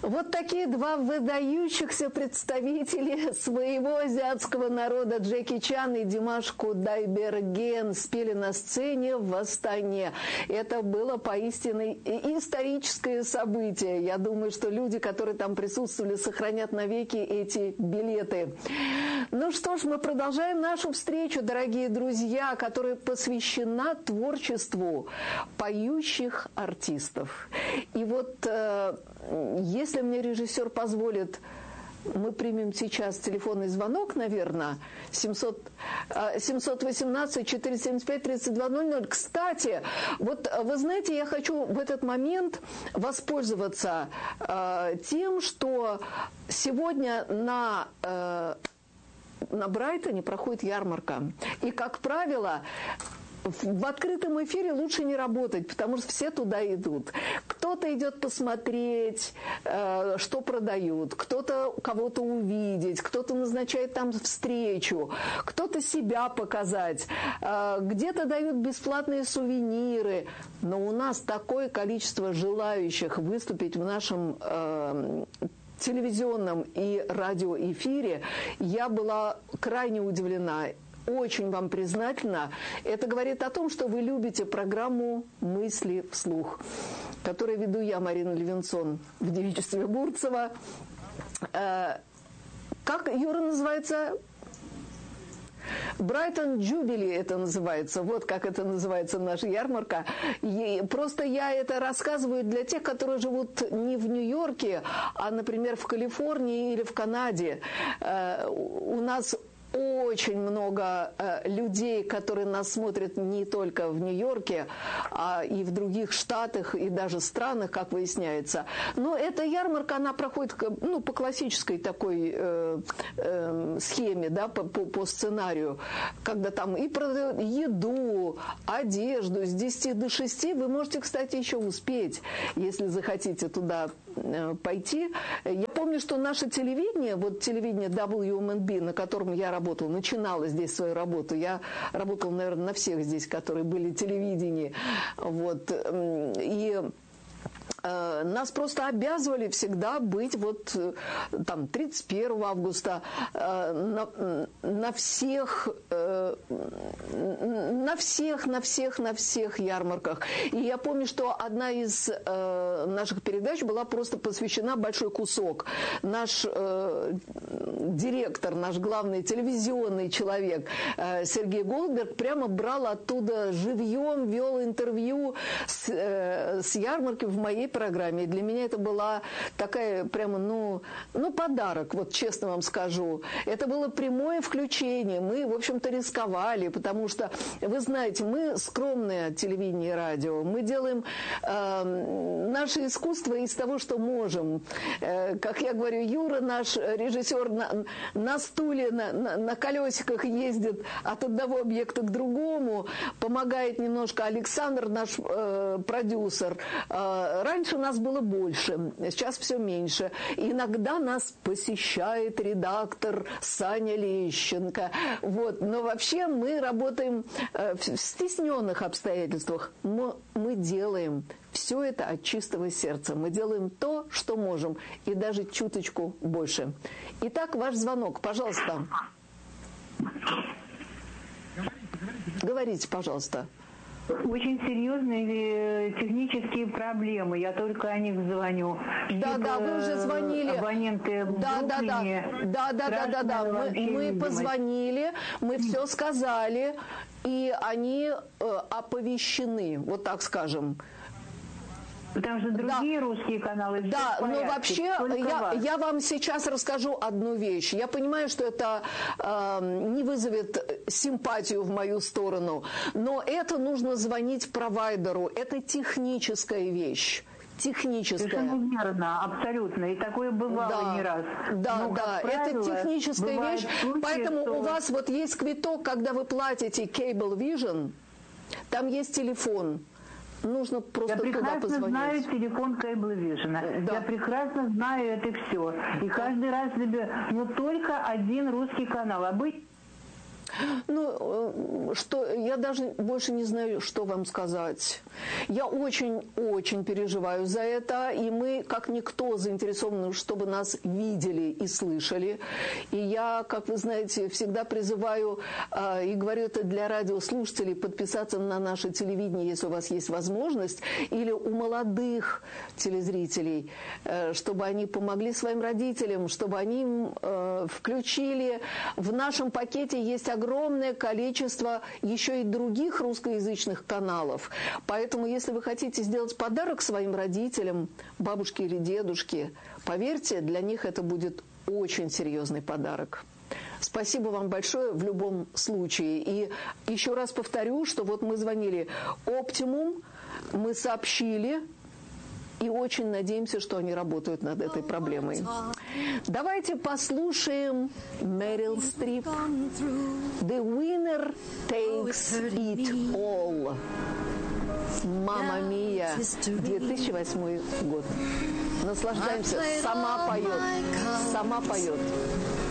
Вот такие два выдающихся представителя своего азиатского народа, Джеки Чан и Димаш Кудайберген, спели на сцене в Астане. Это было поистине историческое событие. Я думаю, что люди, которые там присутствовали, сохранят навеки эти билеты. Ну что ж, мы продолжаем нашу встречу, дорогие друзья, которая посвящена творчеству поющих артистов. И вот, если мне режиссер позволит, мы примем сейчас телефонный звонок, наверное, 718-475-3200. Кстати, вот вы знаете, я хочу в этот момент воспользоваться тем, что сегодня на Брайтоне проходит ярмарка. И, как правило, в открытом эфире лучше не работать, потому что все туда идут. Кто-то идет посмотреть, что продают, кто-то кого-то увидеть, кто-то назначает там встречу, кто-то себя показать, где-то дают бесплатные сувениры. Но у нас такое количество желающих выступить в нашем телевизионном и радиоэфире, я была крайне удивлена. Очень вам признательна. Это говорит о том, что вы любите программу «Мысли вслух», которую веду я, Марина Левинсон, в девичестве Бурцева. Как, Юра, называется? Брайтон Джубили это называется, вот как это называется наша ярмарка. И просто я это рассказываю для тех, которые живут не в Нью-Йорке, а, например, в Калифорнии или в Канаде. У нас очень много людей, которые нас смотрят не только в Нью-Йорке, а и в других штатах, и даже странах, как выясняется. Но эта ярмарка, она проходит по классической такой схеме, да, по сценарию, когда там и продают еду, одежду с 10 до 6. Вы можете, кстати, еще успеть, если захотите туда пойти. Я помню, что наше телевидение, вот телевидение WMNB, на котором я работала, начинала здесь свою работу. Я работала, наверное, на всех здесь, которые были телевидение. Вот. И нас просто обязывали всегда быть вот там 31 августа на всех ярмарках. И я помню, что одна из наших передач была просто посвящена большой кусок. Наш директор, наш главный телевизионный человек Сергей Голдберг прямо брал оттуда живьем, вел интервью с ярмарки в моей программе. И для меня это была такая прямо, подарок, вот честно вам скажу. Это было прямое включение. Мы, в общем-то, рисковали, потому что, вы знаете, мы скромное телевидение и радио. Мы делаем наше искусство из того, что можем. Как я говорю, Юра, наш режиссер, на стуле, на колесиках ездит от одного объекта к другому, помогает немножко Александр, наш продюсер. Раньше нас было больше, сейчас все меньше. Иногда нас посещает редактор Саня Лещенко. Вот. Но вообще мы работаем в стесненных обстоятельствах. Мы делаем все это от чистого сердца. Мы делаем то, что можем, и даже чуточку больше. Итак, ваш звонок, пожалуйста. Говорите, пожалуйста. Очень серьезные технические проблемы. Я только о них звоню. Да, вы уже звонили. Абоненты в Бруклине. Да. Мы позвонили, мы все сказали, и они оповещены, вот так скажем. Там же другие русские каналы. Да, но вообще я вам сейчас расскажу одну вещь. Я понимаю, что это не вызовет симпатию в мою сторону, но это нужно звонить провайдеру. Это техническая вещь. Техническая. Совершенно верно, абсолютно. И такое бывало не раз. Да, это техническая вещь. Случаи, поэтому у вас вот есть квиток, когда вы платите Cable Vision, там есть телефон. Нужно просто туда позвонить. Я прекрасно знаю телефон Cablevision. Да. Я прекрасно знаю это все. И каждый раз только один русский канал. Ну, что, я даже больше не знаю, что вам сказать. Я очень-очень переживаю за это, и мы, как никто, заинтересованы, чтобы нас видели и слышали. И я, как вы знаете, всегда призываю, и говорю это для радиослушателей, подписаться на наше телевидение, если у вас есть возможность, или у молодых телезрителей, чтобы они помогли своим родителям, чтобы они включили. В нашем пакете есть огромное количество еще и других русскоязычных каналов. Поэтому, если вы хотите сделать подарок своим родителям, бабушке или дедушке, поверьте, для них это будет очень серьезный подарок. Спасибо вам большое в любом случае. И еще раз повторю, что вот мы звонили Optimum, мы сообщили, и очень надеемся, что они работают над этой проблемой. Давайте послушаем Мэрил Стрип. The winner takes it all. Мамма Мия, 2008 год. Наслаждаемся. Сама поет. Сама поет.